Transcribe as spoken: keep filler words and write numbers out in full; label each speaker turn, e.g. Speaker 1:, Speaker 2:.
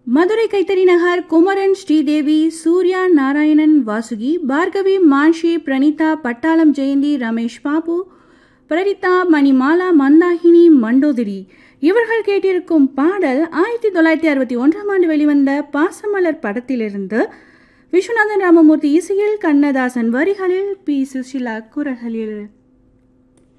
Speaker 1: மதுரை கைத்தறி நகர் குமரன் ஸ்ரீதேவி சூர்யா நாராயணன் வாசுகி பார்கவி மான்ஷி பிரணீதா பட்டாளம் ஜெயந்தி ரமேஷ் பாபு பிரரிதா மணிமாலா மந்தாகினி மண்டோதிரி இவர்கள் கேட்டிருக்கும் பாடல் ஆயிரத்தி தொள்ளாயிரத்தி அறுபத்தி ஒன்றாம் ஆண்டு வெளிவந்த பாசமலர் படத்திலிருந்து விஸ்வநாதன் ராமமூர்த்தி இசையில் கண்ணதாசன் வரிகளில் பி சுஷிலா குரல்களில்.